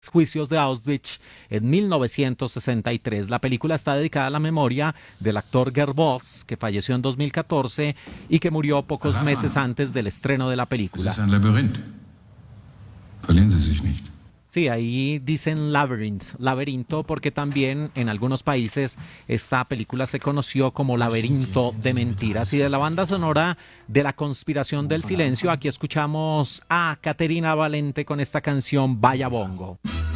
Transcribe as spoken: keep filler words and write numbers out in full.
Juicios de Auschwitz en mil novecientos sesenta y tres. La película está dedicada a la memoria del actor Gervos, que falleció en dos mil catorce y que murió pocos meses antes del estreno de la Es película. ist ein Labyrinth. Verlieren Sie sich nicht. Sí, ahí dicen labyrinth, laberinto, porque también en algunos países esta película se conoció como Laberinto de Mentiras. Y de la banda sonora de La Conspiración del Silencio, aquí escuchamos a Caterina Valente con esta canción Vaya Bongo.